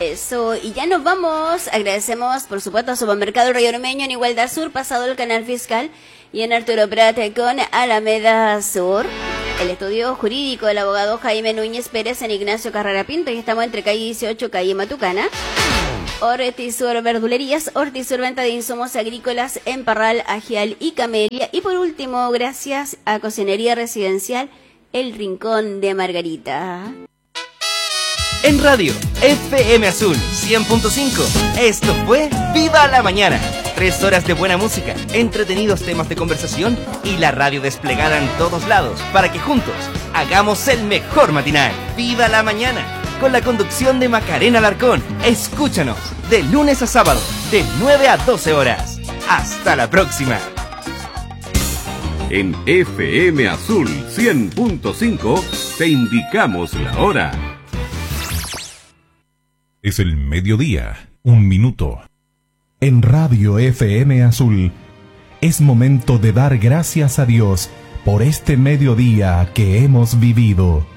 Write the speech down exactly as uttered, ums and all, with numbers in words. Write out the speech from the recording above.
Eso, y ya nos vamos. Agradecemos, por supuesto, a Supermercado Río Ormeño en Igualdad Sur, pasado el Canal Fiscal, y en Arturo Prat con Alameda Sur. El estudio jurídico del abogado Jaime Núñez Pérez en Ignacio Carrera Pinto, y estamos entre calle dieciocho, calle Matucana. Ortizur Verdulerías, Ortizur Venta de Insumos Agrícolas en Parral, Agial y Camelia. Y por último, gracias a Cocinería Residencial El Rincón de Margarita. En radio, F M Azul cien punto cinco. Esto fue Viva la Mañana. Tres horas de buena música, entretenidos temas de conversación y la radio desplegada en todos lados para que juntos hagamos el mejor matinal. Viva la Mañana, con la conducción de Macarena Alarcón. Escúchanos de lunes a sábado, de nueve a doce horas. Hasta la próxima. En F M Azul cien punto cinco te indicamos la hora. Es el mediodía, un minuto. En Radio F M Azul es momento de dar gracias a Dios por este mediodía que hemos vivido.